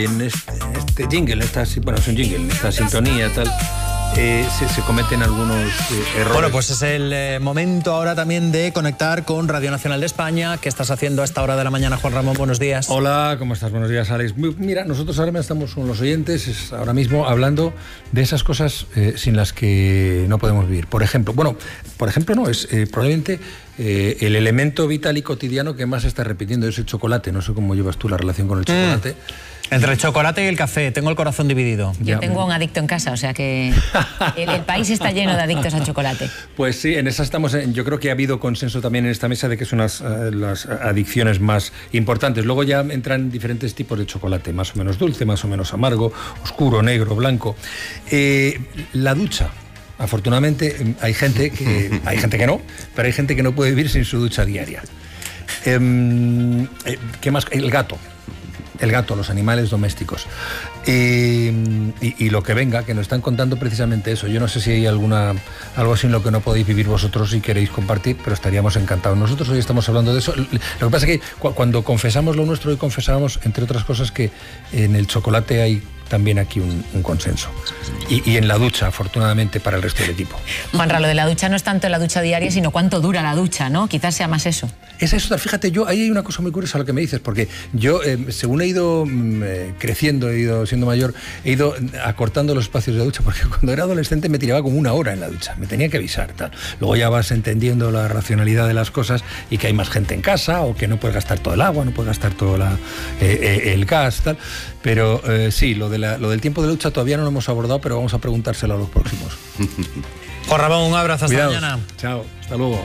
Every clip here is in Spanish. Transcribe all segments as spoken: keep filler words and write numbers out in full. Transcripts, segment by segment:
En este, este jingle, esta, bueno, es un jingle, en esta sintonía tal, eh, se, se cometen algunos eh, errores. Bueno, pues es el eh, momento ahora también de conectar con Radio Nacional de España. ¿Qué estás haciendo a esta hora de la mañana, Juan Ramón? Buenos días. Hola, ¿cómo estás? Buenos días, Alex. Mira, nosotros ahora estamos con los oyentes, es ahora mismo hablando de esas cosas eh, sin las que no podemos vivir. Por ejemplo, bueno, por ejemplo no, es eh, probablemente eh, el elemento vital y cotidiano que más se está repitiendo es el chocolate. No sé cómo llevas tú la relación con el chocolate. Mm. Entre el chocolate y el café, tengo el corazón dividido. Yo ya. tengo un adicto en casa, o sea que el, el país está lleno de adictos al chocolate. Pues sí, en esa estamos. Yo creo que ha habido consenso también en esta mesa de que son las, las adicciones más importantes. Luego ya entran diferentes tipos de chocolate, más o menos dulce, más o menos amargo, oscuro, negro, blanco. Eh, la ducha. Afortunadamente hay gente que hay gente que no, pero hay gente que no puede vivir sin su ducha diaria. Eh, ¿Qué más? El gato. El gato, los animales domésticos. Y, y, y lo que venga, que nos están contando precisamente eso. Yo no sé si hay alguna algo sin lo que no podéis vivir vosotros y queréis compartir, pero estaríamos encantados. Nosotros hoy estamos hablando de eso. Lo que pasa es que cuando confesamos lo nuestro, hoy confesábamos, entre otras cosas, que en el chocolate hay también aquí un, un consenso. Y, y en la ducha, afortunadamente, para el resto del equipo. Juanra, lo de la ducha no es tanto la ducha diaria, sino cuánto dura la ducha, ¿no? Quizás sea más eso. Es eso, fíjate, yo, ahí hay una cosa muy curiosa lo que me dices, porque yo, eh, según he ido eh, creciendo, he ido siendo mayor, he ido acortando los espacios de ducha, porque cuando era adolescente me tiraba como una hora en la ducha, me tenía que avisar, tal. Luego ya vas entendiendo la racionalidad de las cosas y que hay más gente en casa, o que no puedes gastar todo el agua, no puedes gastar todo la, eh, eh, el gas, tal. Pero eh, sí, lo, de la, lo del tiempo de ducha todavía no lo hemos abordado, pero vamos a preguntárselo a los próximos. Juan Ramón, un abrazo, hasta Cuidaos. Mañana. Chao, hasta luego.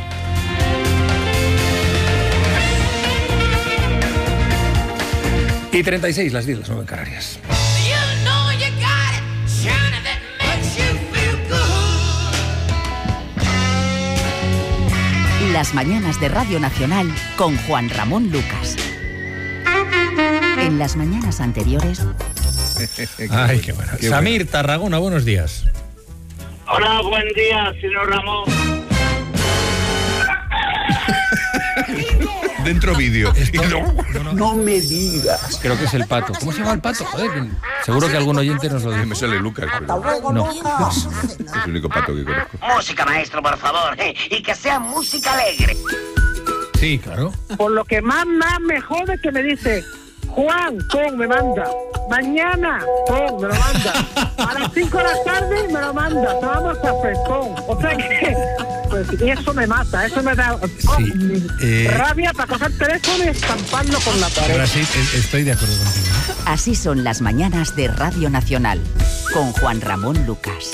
Y treinta y seis, las diez, las nueve en Canarias. Las mañanas de Radio Nacional con Juan Ramón Lucas. En las mañanas anteriores... Ay, qué bueno. Qué Samir, bueno. Tarragona, buenos días. Hola, buen día, señor Ramón. Dentro vídeo. No, no, no. no me digas. Creo que es el pato. ¿Cómo se llama el pato? Joder, seguro que algún oyente nos lo dice. Me sale Lucas. Pero... No. Es el único pato que conozco. Música, maestro, por favor. Y que sea música alegre. Sí, claro. Por lo que más, más me jode que me dice... Juan, Tom, me manda. Mañana, Tom, me lo manda. A las cinco de la tarde me lo manda. Tomamos café, Tom. O sea que, pues, y eso me mata, eso me da oh, sí, eh... rabia para coger el teléfono y estamparlo con la pared. Ahora sí, estoy de acuerdo contigo. Así son las mañanas de Radio Nacional, con Juan Ramón Lucas.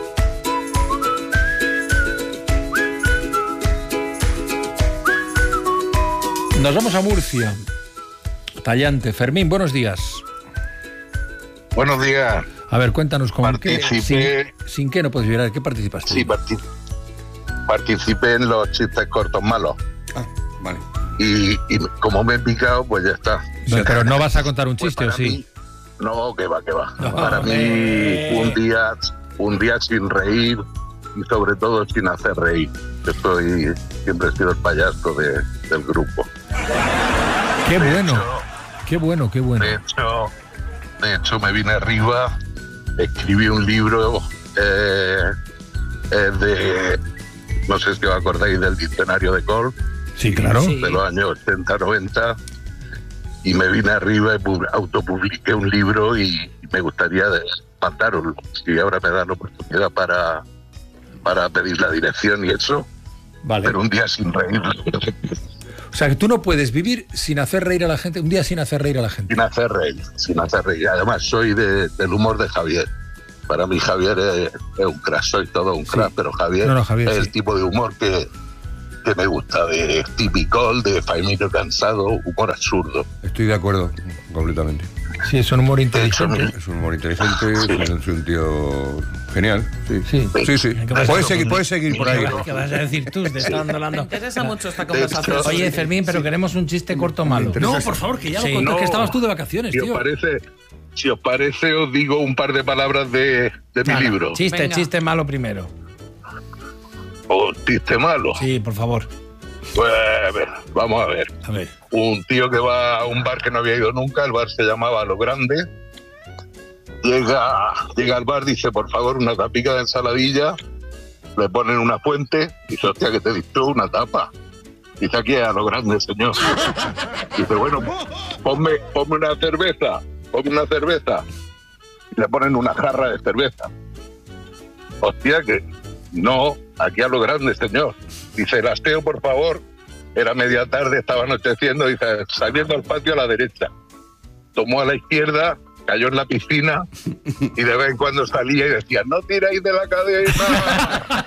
Nos vamos a Murcia. Tallante. Fermín, buenos días. Buenos días. A ver, cuéntanos cómo. Participé... Sin, ¿Sin qué no puedes vibrar? ¿Qué participaste? Sí, partic... participé en los chistes cortos malos. Ah, vale. Y, y como me he picado, pues ya está. No, pero no vas a contar un chiste, pues ¿o sí? Mí, no, que va, que va. No, para mí, eh... un día, un día sin reír y sobre todo sin hacer reír. Yo soy, siempre he sido el payaso de, del grupo. Qué de bueno. Hecho, Qué bueno, qué bueno. De hecho, de hecho me vine arriba, escribí un libro eh, eh, de, no sé si os acordáis del diccionario de Cole. Sí, claro. De los años ochenta, noventa. Y me vine arriba y autopubliqué un libro y me gustaría mandaroslo. Si ahora me dan la oportunidad para, para pedir la dirección y eso. Vale. Pero un día sin reír. O sea, que tú no puedes vivir sin hacer reír a la gente, un día sin hacer reír a la gente. Sin hacer reír, sin hacer reír. Además, soy de, del humor de Javier. Para mí Javier es, es un crack, soy todo un crack, sí. Pero Javier, no, no, Javier es sí. el tipo de humor que, que me gusta, de típico, de Faimino Cansado, humor absurdo. Estoy de acuerdo, completamente. Sí, es un humor inteligente. Es un humor inteligente, sí. Es un tío genial. Sí, sí. sí, sí. Puedes seguir, puedes seguir por ahí. ¿Qué vas a decir tú? Te están hablando. Me interesa mucho esta conversación. Hecho, Oye, Fermín, pero sí. queremos un chiste corto malo. No, por favor, que ya lo sí. conté. No, que estabas tú de vacaciones, si tío. Os parece, si os parece, os digo un par de palabras de, de mi Nada, libro. Chiste, Venga. chiste malo primero. ¿O chiste malo? Sí, por favor. Pues, a ver, vamos a ver. A ver. Un tío que va a un bar que no había ido nunca, el bar se llamaba Lo Grande. llega, llega al bar, dice, por favor, una tapica de ensaladilla, le ponen una fuente, dice, hostia, que te dictó una tapa. Dice, aquí a lo grande, señor. Dice, bueno, ponme, ponme una cerveza, ponme una cerveza. Y le ponen una jarra de cerveza. Hostia, que no, aquí a lo grande, señor. Dice, el asteo, por favor. Era media tarde, estaba anocheciendo, dice, saliendo al patio a la derecha. Tomó a la izquierda, cayó en la piscina y de vez en cuando salía y decía, no tiráis de la cadena.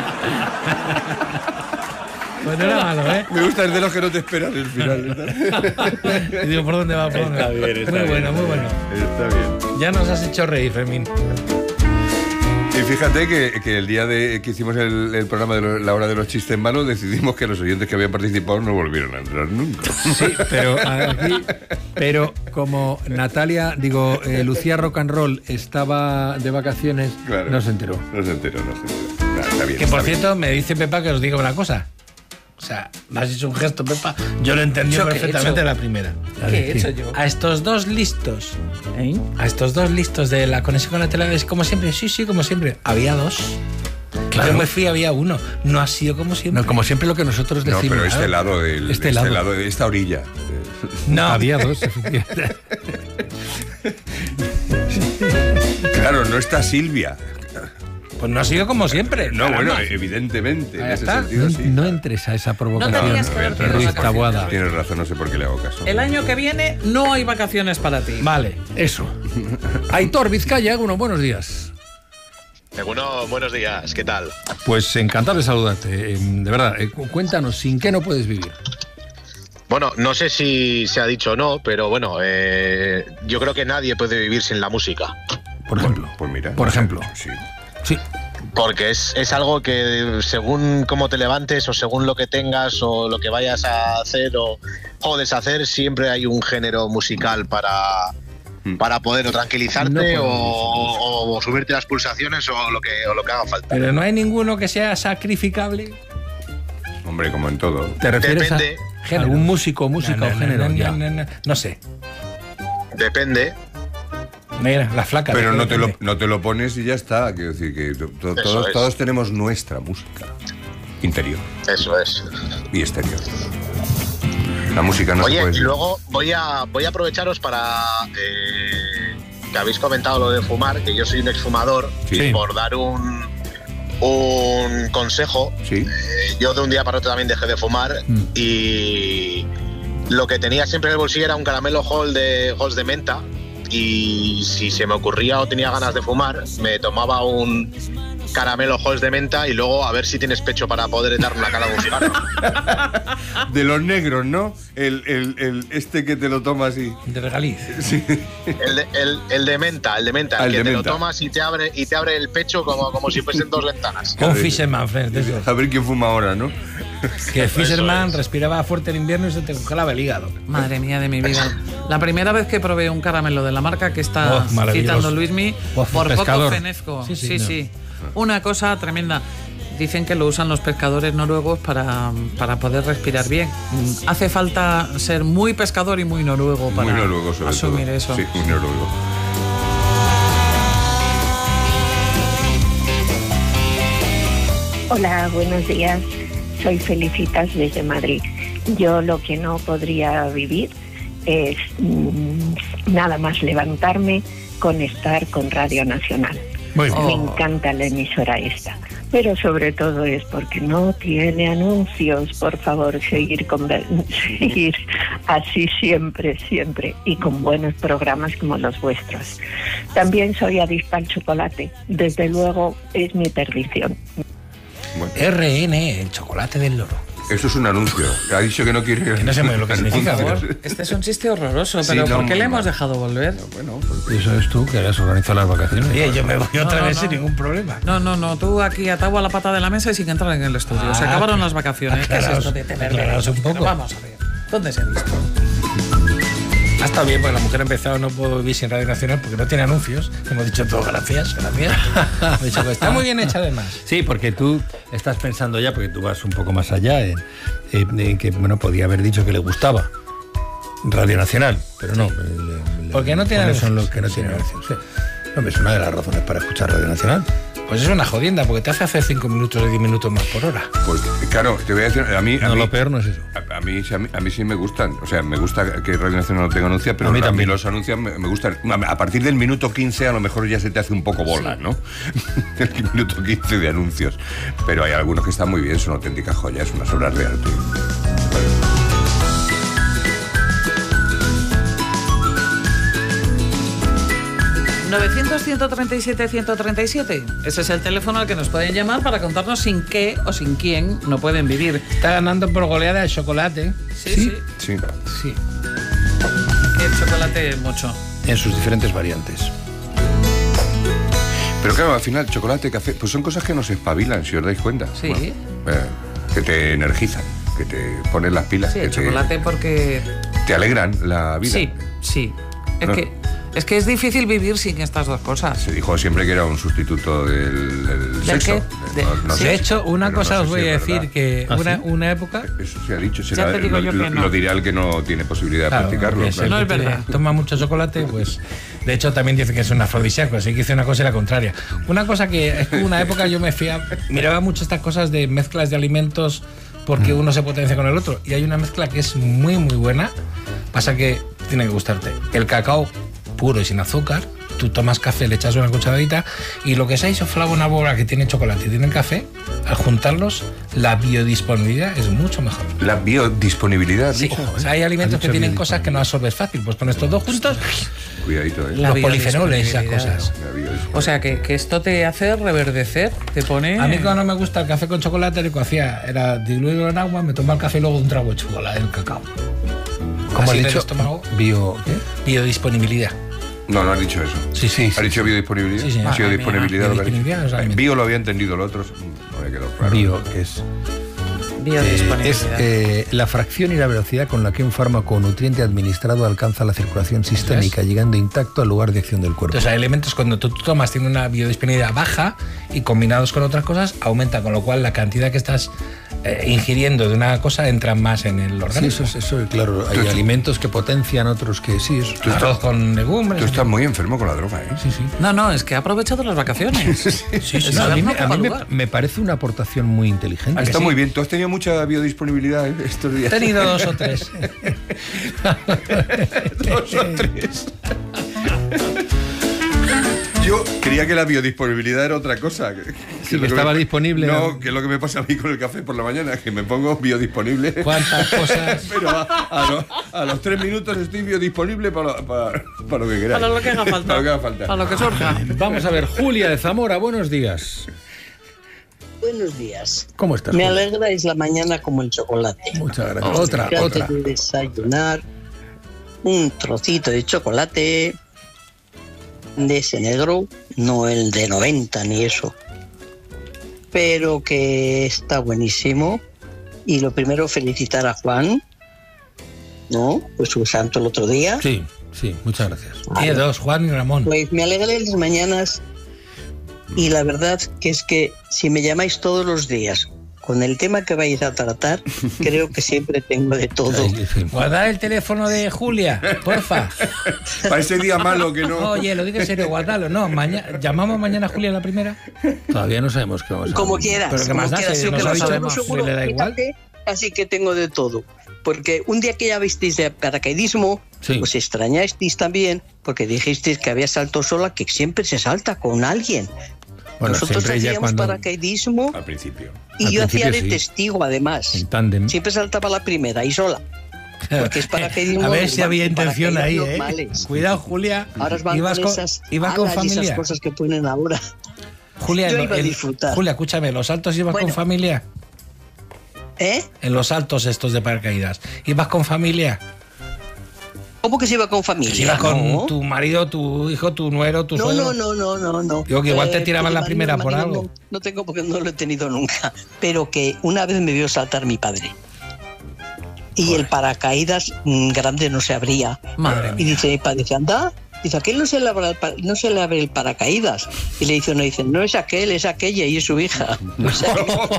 Pues no era malo, ¿eh? Me gusta el de los que no te esperan el final. Y digo, ¿por dónde va? ¿Por dónde Está va? bien, está muy bien. bueno, muy bueno. Está bien. Ya nos has hecho reír, Fermín. Y fíjate que, que el día de que hicimos el, el programa de lo- la hora de los chistes malos, decidimos que los oyentes que habían participado no volvieron a entrar nunca. Sí, pero aquí, pero como Natalia, digo, eh, Lucía Rock and Roll estaba de vacaciones, Claro. no se enteró. No se enteró, no se enteró. Nah, está bien, Que está por bien. cierto, me dice Pepa que os diga una cosa. O sea, me has hecho un gesto, Pepa. Yo lo entendí ¿Yo qué he perfectamente hecho? la primera. ¿Qué he hecho yo? A estos dos listos, ¿Eh? a estos dos listos de la conexión con la tele, es como siempre, sí, sí, como siempre. Había dos. Claro. Yo me fui, había uno. No ha sido como siempre. No, como siempre lo que nosotros No, decimos. pero este claro. lado, del, Este este lado. lado de esta orilla. No. Había dos, efectivamente. Claro, no está Silvia. Pues no ha sido como siempre. No, bueno, caramba. evidentemente, en Ahí ese está. sentido No, sí. no entres a esa provocación. No tenías que haber no, pedido Ruiz vacaciones. Taboada. Tienes razón, no sé por qué le hago caso. El año que viene no hay vacaciones para ti. Vale. Eso. Aitor Vizcaya, unos buenos días. Bueno, buenos días, ¿qué tal? Pues encantado de saludarte. eh, De verdad, eh, cu- cuéntanos, ¿sin qué no puedes vivir? Bueno, no sé si se ha dicho o no, pero bueno, eh, yo creo que nadie puede vivir sin la música. Por ejemplo. Pues mira. Por ejemplo. Sí. Sí. Porque es, es algo que según cómo te levantes o según lo que tengas o lo que vayas a hacer o, o deshacer, siempre hay un género musical para, para poder o tranquilizarte No podemos o, o subirte las pulsaciones o lo que, o lo que haga falta. Pero no hay ninguno que sea sacrificable. Hombre, como en todo. ¿Te refieres Depende. a Género. algún músico, música No, no, o género? no, Ya. no, no, no, no sé. Depende. Mira, la flaca. Pero de- no te, lo, de- no te lo pones y ya está. Quiero decir que to- to- Eso todos, es. todos tenemos nuestra música. Interior Eso es. y exterior. La música no se Oye, puede y decir. luego voy a, voy a aprovecharos para eh, que habéis comentado lo de fumar, que yo soy un exfumador, Sí. por dar un, un consejo. Sí. Eh, yo de un día para otro también dejé de fumar Mm. y lo que tenía siempre en el bolsillo era un caramelo Halls de, Halls de menta, y si se me ocurría o tenía ganas de fumar, me tomaba un caramelo Halls de menta y luego a ver si tienes pecho para poder dar una cara a un cigarro. De los negros, ¿no? El, el, el este que te lo toma así. De regaliz. Sí. El de, el, el de menta, el de menta, Ah, el el que de te menta. lo tomas y te abre y te abre el pecho como, como si fuesen dos ventanas. Con Fisherman, Fred, de esos. A ver quién fuma ahora, ¿no? Que Fisherman es. respiraba fuerte en invierno y se te congelaba el hígado. Madre mía de mi vida. La primera vez que probé un caramelo de la marca que está Oh, maravilloso. citando Luismi, Oh, por poco pescador. Fenefco. Sí, Sí, sí, sí. no. Una cosa tremenda. Dicen que lo usan los pescadores noruegos para, para poder respirar bien. Mm, Hace falta ser muy pescador y muy noruego para Muy noruego, sobre asumir todo. eso. Sí, muy noruego. Hola, buenos días. Soy Felicitas desde Madrid. Yo lo que no podría vivir es mm, nada más levantarme, conectar con Radio Nacional. Muy bien. Me encanta la emisora esta. Pero sobre todo es porque no tiene anuncios. Por favor, seguir, con, seguir así siempre, siempre. Y con buenos programas como los vuestros. También soy adicta al chocolate. Desde luego es mi perdición. Bueno, R N, el chocolate del loro. eso es un anuncio. Ha dicho que no quiere. Que no sé muy lo que significa, Por pero- favor, este es un chiste horroroso, Sí, pero no, ¿por qué muy le hemos mal. dejado volver? Bueno, Y eso es tú que has organizado las vacaciones. Oye, yo me voy otra No, vez no, sin no. ningún problema. No, no, no, tú aquí atado a la pata de la mesa y sin entrar en el estudio. Se Ah, acabaron las vacaciones. ¿Qué es aclaraos- esto de tener aclaraos un Pero poco. vamos a ver. ¿Dónde se ha visto? Ha estado bien, porque la mujer ha empezado, no puedo vivir sin Radio Nacional porque no tiene anuncios. Hemos dicho todo, gracias, gracias. He dicho que está muy bien hecha además. Sí, porque tú estás pensando ya, porque tú vas un poco más allá, en, en- en que bueno, podía haber dicho que le gustaba Radio Nacional, pero no. le- le- Porque no tiene ¿cuáles son anuncios? los que no Sí, tienen no. anuncios? Sí. No, es una de las razones para escuchar Radio Nacional. Pues es una jodienda, porque te hace hacer cinco minutos o diez minutos más por hora. Pues claro, te voy a decir, a mí... A no, mí, lo peor no es eso. A, a, mí, a, mí, a mí sí me gustan, o sea, me gusta que Radio Nacional no tenga anuncios, pero a mí, a mí los anuncios me, me gustan. A partir del minuto quince a lo mejor ya se te hace un poco bola, sí. ¿no? El minuto quince de anuncios. Pero hay algunos que están muy bien, son auténticas joyas, unas obras de arte. novecientos, ciento treinta y siete, ciento treinta y siete. Ese es el teléfono al que nos pueden llamar para contarnos sin qué o sin quién no pueden vivir. Está ganando por goleada el chocolate. Sí, sí. Sí. sí. El chocolate mucho. En sus diferentes variantes. Pero claro, al final, chocolate, café, pues son cosas que nos espabilan, si os dais cuenta. Sí. Bueno, eh, que te energizan, que te ponen las pilas. Sí, que el chocolate te, porque... te alegran la vida. Sí, sí. Es no. que... Es que es difícil vivir sin estas dos cosas. Se dijo siempre que era un sustituto del, del sexo. De, no, no sí. de hecho, una Pero cosa no sé os voy si a es decir, verdad. que ¿Ah, una, sí? una época... Eso se ha dicho, será, ya te digo lo, yo que lo, no. lo dirá el que no tiene posibilidad claro, de practicarlo. Es, claro. No es verdad. Toma mucho chocolate, pues... De hecho, también dice que es un afrodisíaco, así que dice una cosa y la contraria. Una cosa que es que una época yo me fía, miraba mucho estas cosas de mezclas de alimentos porque uno se potencia con el otro. Y hay una mezcla que es muy, muy buena. Pasa que tiene que gustarte. El cacao puro y sin azúcar. Tú tomas café, le echas una cucharadita y lo que sea isoflavonobola que tiene chocolate y tiene el café, al juntarlos, la biodisponibilidad es mucho mejor. La biodisponibilidad. Sí, o sea, hay alimentos que tienen cosas que no absorbes fácil, pues con estos dos juntos, Cuidadito, ¿eh? los polifenoles, esas cosas. O sea, que, que esto te hace reverdecer, te pone... A mí cuando no me gusta el café con chocolate, lo que hacía era diluirlo en agua, me tomaba el café y luego un trago de chocolate, el cacao. ¿Cómo Así has del dicho? Bio, Bio, ¿qué? Biodisponibilidad. No, no has dicho eso. Sí, sí. ¿Has dicho biodisponibilidad? Sí, sí. ¿Ha sido Ah, disponibilidad? mira, lo que has dicho? biodisponibilidad, o sea, Eh, Bio lo había entendido, lo otro no había quedado claro. Bio es... Biodisponibilidad. Eh, es eh, la fracción y la velocidad con la que un fármaco o nutriente administrado alcanza la circulación sistémica, llegando intacto al lugar de acción del cuerpo. Entonces hay elementos cuando tú tomas tienen una biodisponibilidad baja y combinados con otras cosas aumenta, con lo cual la cantidad que estás eh, ingiriendo de una cosa entra más en el Sí, organismo. eso, es- eso claro, hay Tú- alimentos que potencian, otros que sí. Eso. Tú Arroz con legumbres. Tú estás muy enfermo con la droga, ¿eh? Sí, sí. No, no, es que ha aprovechado las vacaciones. Sí, sí. El No, a mí, me, saber no a mí me- ocupa lugar. me parece una aportación muy inteligente. Está sí? muy bien. Tú has tenido mucha biodisponibilidad ¿eh? estos He días. tenido dos o tres. Dos o tres. Yo creía que la biodisponibilidad era otra cosa. Que, Sí, que es lo estaba me- disponible. No, que es lo que me pasa a mí con el café por la mañana, que me pongo biodisponible. ¿Cuántas cosas? Pero a, a lo- a los tres minutos estoy biodisponible para, lo- para, para lo que queráis. Para lo que haga falta. Para lo que haga falta. Para lo que surja. Vamos a ver, Julia de Zamora, buenos días. Buenos días. ¿Cómo estás, Me Julia? alegráis la mañana como el chocolate. Muchas gracias. Otra, Antes otra. de desayunar, un trocito de chocolate de ese negro, no el de noventa ni eso, pero que está buenísimo. Y lo primero, felicitar a Juan, ¿no? Pues su santo el otro día. Sí, sí, muchas gracias. Tiene dos, Juan y Ramón. Pues me alegré las mañanas y la verdad que es que si me llamáis todos los días con el tema que vais a tratar, creo que siempre tengo de todo. Ay, en fin. Guardad el teléfono de Julia, porfa. Para ese día malo que no. Oye, lo digo en serio, guardalo. No, mañana, ¿llamamos mañana a Julia a la primera? Todavía no sabemos qué vamos a Como hacer. quieras, Pero que como más da, quieras, si yo nos que ha lo dicho sabemos además, seguro, le da igual. fíjate, así que tengo de todo. Porque un día que ya visteis de paracaidismo, Sí. os extrañasteis también, porque dijisteis que había salto sola, que siempre se salta con alguien. Bueno, Nosotros siempre ella hacíamos cuando... paracaidismo Al principio. y al yo hacía de principio sí. testigo además. En tándem. Siempre saltaba la primera y sola. Porque es paracaidismo A ver si normal, había intención ahí, paracaídas ¿eh? normales. Cuidado, Julia. Ahora van Ibas con con, esas ibas con alas y esas familia. cosas que ponen ahora. Julia, Yo en- iba a en- disfrutar. Julia, escúchame, ¿los saltos ibas Bueno. con familia? ¿Eh? En los saltos estos de paracaídas. ¿Ibas con familia? ¿Cómo que se iba con familia? Si ibas con No. tu marido, tu hijo, tu nuero, tu No, suegro. no, no, no, no, no. Digo que igual te Eh, tiraban la marido, primera por marido, algo. No, no tengo porque no lo he tenido nunca. Pero que una vez me vio saltar mi padre. Y el paracaídas mm, grande no se abría. Madre Y mía. dice mi padre, dice, anda, dice, aquel no se le abre el, pa- no se le abre el paracaídas. Y le dice uno, dice, no es aquel, es aquella y es su hija. O sea,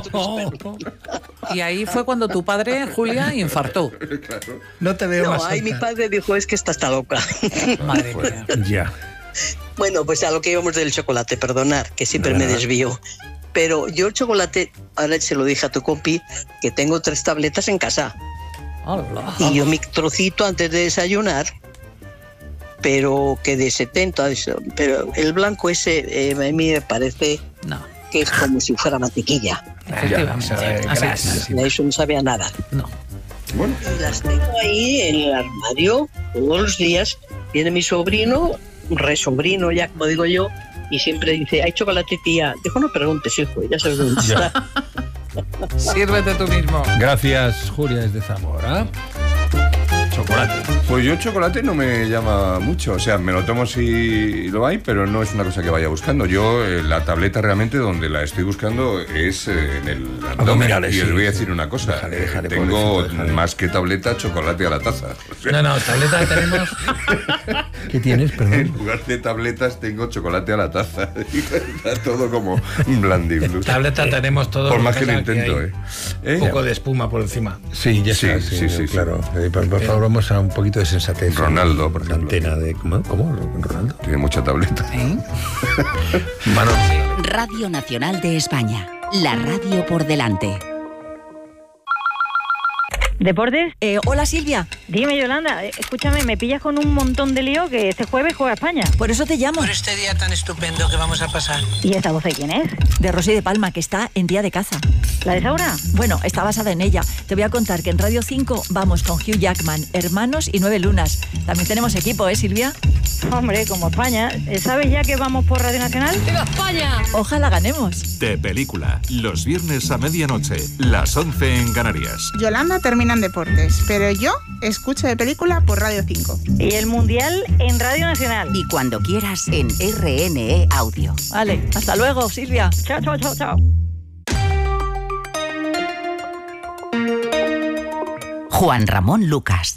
Y ahí fue cuando tu padre, Julia, infartó. No te veo no, más ahí mi alta. padre dijo, es que esta está loca. Madre mía. Ya. Bueno, pues a lo que íbamos del chocolate, perdonar, que siempre No, me nada. desvío. Pero yo el chocolate, ahora se lo dije a tu compi, que tengo tres tabletas en casa. Hola. Y yo mi trocito antes de desayunar, pero que de setenta, eso, pero el blanco ese eh, a mí me parece No. que es como si fuera mantequilla. Efectivamente. Así es. Eso no sabe a nada. No. Bueno, Y las tengo ahí en el armario todos los días. Viene mi sobrino, un resobrino ya, como digo yo, y siempre dice, hay chocolate, tía. Dijo, no preguntes, hijo, ya sabes dónde Ya. está. Sírvete tú mismo. Gracias, Julia, desde Zamora. Chocolate. pues yo chocolate no me llama mucho. O sea, me lo tomo si lo hay, pero no es una cosa que vaya buscando. Yo, eh, la tableta realmente donde la estoy buscando es eh, en el abdomen. Abdominales, Y os sí, voy a sí. decir una cosa. Déjale, déjale, eh, tengo pobrecito, déjale. más que tableta, chocolate a la taza. O sea, No, no, tableta tenemos. ¿Qué tienes, en perdón? lugar de tabletas tengo chocolate a la taza. Está todo como blandiblu. Tableta tenemos todo. Por lo más que lo pasa intento, hay ¿eh? ¿Eh? Un poco de espuma por encima. Sí, ya Sí, está, sí, sí, sí. claro. Eh, por, por favor, vamos a un poquito de sensatez. Ronaldo, por La ejemplo. antena de... ¿Cómo? ¿Cómo? ¿Ronaldo? Tiene mucha tableta. Mano. Radio Nacional de España. La radio por delante. ¿Deportes? Eh, hola Silvia. Dime, Yolanda, eh, escúchame, me pillas con un montón de lío que este jueves juega España. Por eso te llamo. Por este día tan estupendo que vamos a pasar. ¿Y esta voz de quién es? De Rosy de Palma, que está en día de caza. ¿La de Saura? Bueno, está basada en ella. Te voy a contar que en Radio cinco vamos con Hugh Jackman, Hermanos y Nueve Lunas. También tenemos equipo, ¿eh, Silvia? Hombre, como España. ¿Sabes ya que vamos por Radio Nacional? ¡Viva España! Ojalá ganemos. De película, los viernes a medianoche, las once en Canarias. Yolanda termina en deportes, pero yo escucho de película por Radio cinco. Y el Mundial en Radio Nacional. Y cuando quieras en R N E Audio. Vale, hasta luego, Silvia. Chao, chao, chao, chao. Juan Ramón Lucas.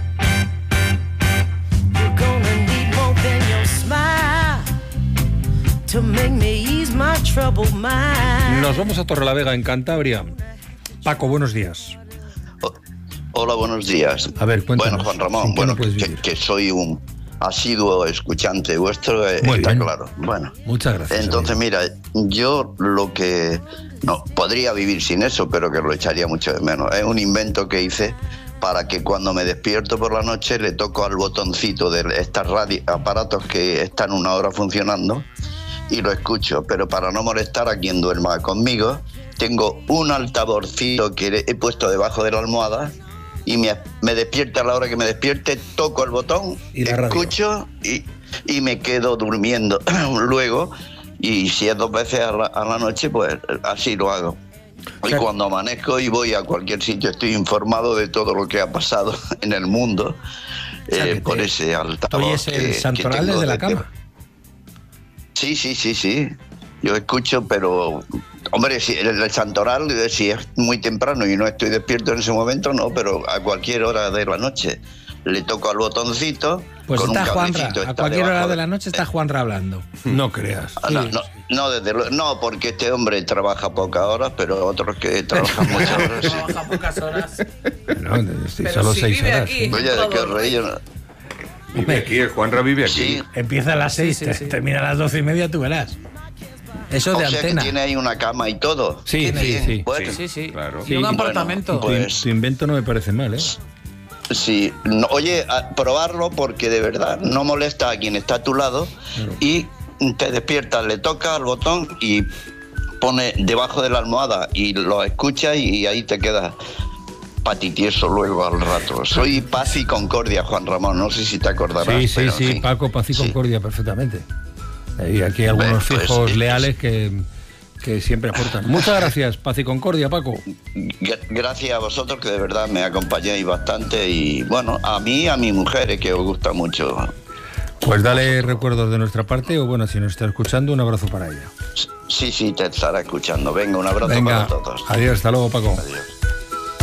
Nos vamos a Torrelavega, en Cantabria. Paco, buenos días. Hola, buenos días. A ver, cuéntanos. Bueno, Juan Ramón, ¿En qué bueno, no puedes que, vivir? que soy un asiduo escuchante vuestro, eh, Muy está bien. claro. Bueno, Muchas gracias. entonces mira, yo lo que no podría vivir sin eso, pero que lo echaría mucho de menos. Es un invento que hice para que cuando me despierto por la noche le toco al botoncito de estos radio, aparatos que están una hora funcionando y lo escucho, pero para no molestar a quien duerma conmigo, tengo un altavozcito que he puesto debajo de la almohada y me, me despierta a la hora que me despierte, toco el botón, Y la radio. escucho y, y me quedo durmiendo luego, y si es dos veces a la, a la noche, pues así lo hago. Y cuando amanezco y voy a cualquier sitio, estoy informado de todo lo que ha pasado en el mundo, O sea, eh, que por te- ese altavoz. Hoy es que- el que santoral tengo desde la de- cama. Sí, sí, sí, sí. Yo escucho, pero... Hombre, si el, el santoral, eh, si es muy temprano y no estoy despierto en ese momento, no, pero a cualquier hora de la noche le toco al botoncito. Pues con un está Juanra. cablecito, A está cualquier hora debajo de la noche está Juanra hablando. No creas. Ah, no, no, no, desde luego- no, porque este hombre trabaja pocas horas, pero otros que trabajan muchas horas, sí. Trabaja pocas horas. No, estoy Pero solo si seis vive horas. aquí. Oye, ¿de qué os reís? Vive aquí, el Juanra vive aquí. Sí. Empieza a las seis, sí, te- sí. termina a las doce y media, tú verás. Eso O de sea antena. que tiene ahí una cama y todo. Sí, Qué sí, bien. sí. Bueno, Sí, sí. Claro. Y un Sí. apartamento. Tu, Pues- tu invento no me parece mal, ¿eh? sí. No, oye, a- probarlo porque de verdad no molesta a quien está a tu lado y te despiertas, le tocas al botón y pone debajo de la almohada y lo escuchas y ahí te quedas patitieso luego al rato. Soy Paz y Concordia, Juan Ramón, no sé si te acordarás. Sí, sí, pero en sí, fin. Paco, paz y Sí. concordia, perfectamente. Y aquí hay algunos Pues, fijos es- leales que, que siempre aportan. Muchas gracias, paz y concordia, Paco. Gra- Gracias a vosotros que de verdad me acompañáis bastante y bueno, a mí y a mi mujer eh, que os gusta mucho. Pues dale recuerdos de nuestra parte, o bueno, si nos está escuchando, un abrazo para ella. Sí, sí, te estará escuchando. Venga, un abrazo Venga, para todos. adiós, hasta luego, Paco. Adiós.